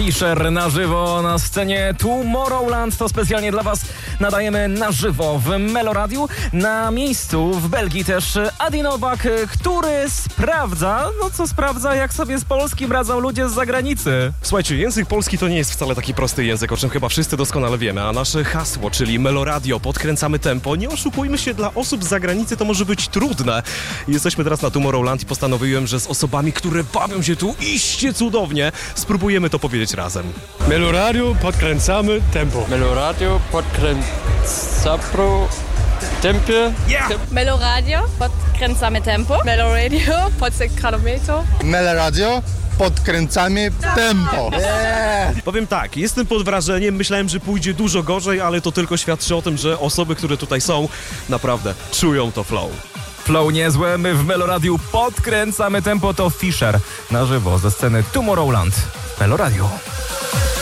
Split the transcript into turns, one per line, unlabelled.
Fisher na żywo na scenie Tomorrowland. To specjalnie dla Was nadajemy na żywo w Meloradiu. Na miejscu w Belgii też Adi Nowak, który sprawdza, jak sobie z polskim radzą ludzie z zagranicy.
Słuchajcie, język polski to nie jest wcale taki prosty język, o czym chyba wszyscy doskonale wiemy, a nasze hasło, czyli Meloradio, podkręcamy tempo. Nie oszukujmy się, dla osób z zagranicy to może być trudne. Jesteśmy teraz na Tomorrowland i postanowiłem, że z osobami, które bawią się tu iście cudownie, spróbujemy to powiedzieć razem.
Meloradio, podkręcamy tempo.
Meloradio, podkręcamy tempo.
Yeah!
Meloradio, podkręcamy tempo. Meloradio, podkręcamy tempo.
Meloradio, podkręcamy tempo.
Powiem tak, jestem pod wrażeniem, myślałem, że pójdzie dużo gorzej, ale to tylko świadczy o tym, że osoby, które tutaj są, naprawdę czują to flow.
Flow niezłe, my w Meloradiu podkręcamy tempo, to Fisher na żywo ze sceny Tomorrowland w Meloradiu.